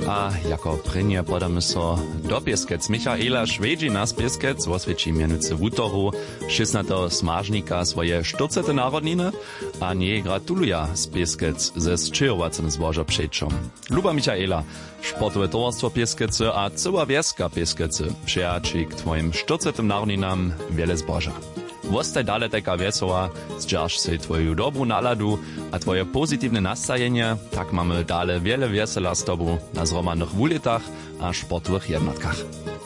A jako prynje podamy so do Pieskec. Michaela Švedžina z Pieskec osvědčí měnuce wutoru 16. smažnika svoje 40. narodniny a nie gratuluja z Pieskec ze sčirowacym zboža przejczom. Luba Michaela, sportowe towarstwo Pieskece a cała wieska Pieskece przyjaci k twoim 40. narodninam wiele zboża. Wostaj dalej taka wesoła, zdźerž si twoju dobrú naladu a twoje pozitívne nastajenie, tak mamy dalej wiele wesela z tobą na zromanych wuletach a sportowych jednotkach.